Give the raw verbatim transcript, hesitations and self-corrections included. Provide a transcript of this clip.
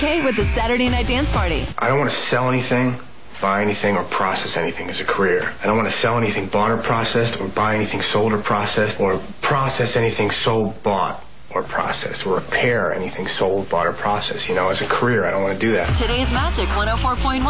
Hey, with the Saturday Night Dance Party. I don't want to sell anything, buy anything, or process anything as a career. I don't want to sell anything bought or processed, or buy anything sold or processed, or process anything sold, bought, or processed, or repair anything sold, bought, or processed. You know, as a career, I don't want to do that. Today's Magic one oh four point one.